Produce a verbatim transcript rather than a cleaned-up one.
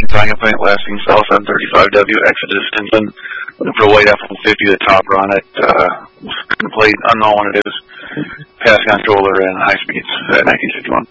Dragon Plant, lasting south on thirty-five W, Exodus, Stinson. Looking for a white F one fifty, the top run it. Uh, complete, unknown what it is. Passing on shoulder and high speeds at nineteen fifty-one.